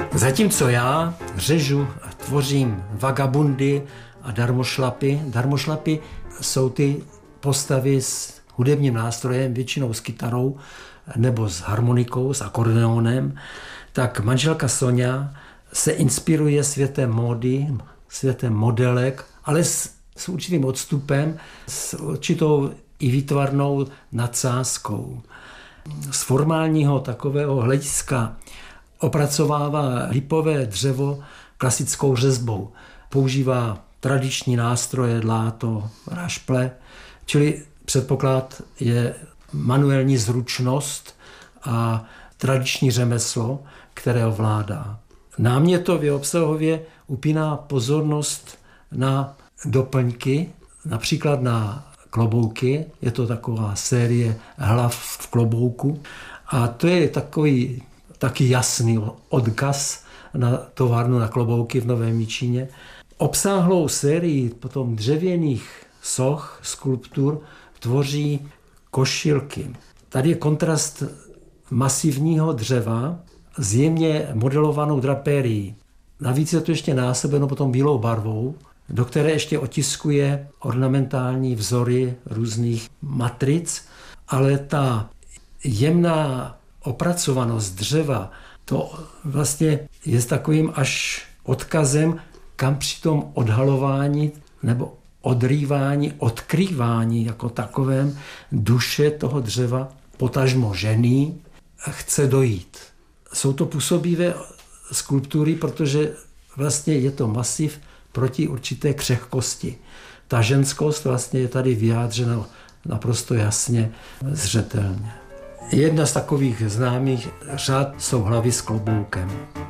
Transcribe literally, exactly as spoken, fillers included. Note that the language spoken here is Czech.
Zatímco já řežu, tvořím vagabundy a darmošlapy. Darmošlapy jsou ty postavy s hudebním nástrojem, většinou s kytarou nebo s harmonikou, s akordeonem. Tak manželka Soňa se inspiruje světem módy, světem modelek, ale s, s určitým odstupem, s určitou i výtvarnou nadsázkou. Z formálního takového hlediska opracovává lipové dřevo klasickou řezbou. Používá tradiční nástroje, dláto, rašple, čili předpoklad je manuální zručnost a tradiční řemeslo, které ovládá. Námětově obsahově upíná pozornost na doplňky, například na klobouky. Je to taková série hlav v klobouku. A to je takový taky jasný odkaz na továrnu na klobouky v Novém Jičíně. Obsáhlou sérii potom dřevěných soch, skulptur tvoří košilky. Tady je kontrast masivního dřeva s jemně modelovanou drapérií. Navíc je to ještě násobeno potom bílou barvou, do které ještě otiskuje ornamentální vzory různých matric, ale ta jemná opracovanost dřeva, to vlastně je takovým až odkazem, kam při tom odhalování nebo odrývání, odkrývání jako takovém duše toho dřeva, potažmo ženy, chce dojít. Jsou to působivé skulptury, protože vlastně je to masiv proti určité křehkosti. Ta ženskost vlastně je tady vyjádřena naprosto jasně, zřetelně. Jedna z takových známých řad jsou hlavy s kloboukem.